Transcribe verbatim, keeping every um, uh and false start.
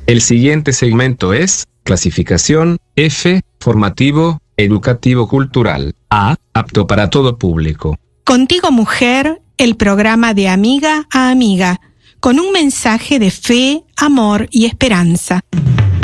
El siguiente segmento es clasificación F, formativo, educativo cultural. A, apto para todo público. Contigo Mujer, el programa de amiga a amiga, con un mensaje de fe, amor y esperanza.